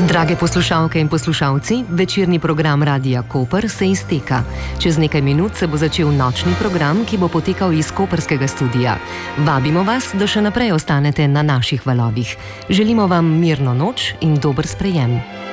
Drage poslušalke in poslušalci, večerni program Radia Koper se izteka. Čez nekaj minut se bo začel nočni program, ki bo potekal iz koperskega studia. Vabimo vas, da še naprej ostanete na naših valovih. Želimo vam mirno noč in dober sprejem.